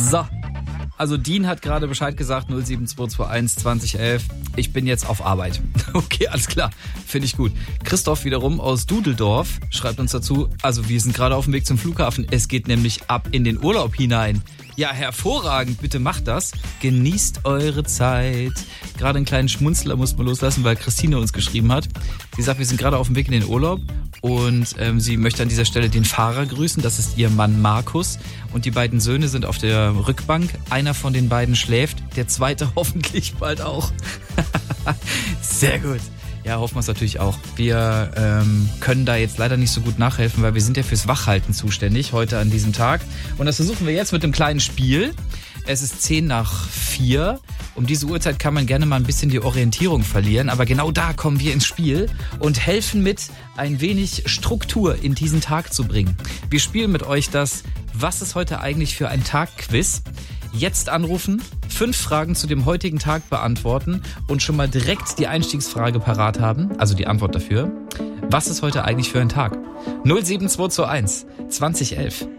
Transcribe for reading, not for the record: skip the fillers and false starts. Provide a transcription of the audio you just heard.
So. Also Dean hat gerade Bescheid gesagt, 07221 2011. Ich bin jetzt auf Arbeit. Okay, alles klar. Finde ich gut. Christoph wiederum aus Dudeldorf schreibt uns dazu, also wir sind gerade auf dem Weg zum Flughafen. Es geht nämlich ab in den Urlaub hinein. Ja, hervorragend. Bitte macht das. Genießt eure Zeit. Gerade einen kleinen Schmunzler muss man loslassen, weil Christine uns geschrieben hat. Sie sagt, wir sind gerade auf dem Weg in den Urlaub und sie möchte an dieser Stelle den Fahrer grüßen. Das ist ihr Mann Markus und die beiden Söhne sind auf der Rückbank. Einer von den beiden schläft, der zweite hoffentlich bald auch. Sehr gut. Ja, hoffen wir es natürlich auch. Wir können da jetzt leider nicht so gut nachhelfen, weil wir sind ja fürs Wachhalten zuständig heute an diesem Tag. Und das versuchen wir jetzt mit einem kleinen Spiel. Es ist 3:10. Um diese Uhrzeit kann man gerne mal ein bisschen die Orientierung verlieren. Aber genau da kommen wir ins Spiel und helfen mit, ein wenig Struktur in diesen Tag zu bringen. Wir spielen mit euch das Was ist heute eigentlich für ein Tag-Quiz. Jetzt anrufen, 5 Fragen zu dem heutigen Tag beantworten und schon mal direkt die Einstiegsfrage parat haben, also die Antwort dafür. Was ist heute eigentlich für ein Tag? 07221 2011.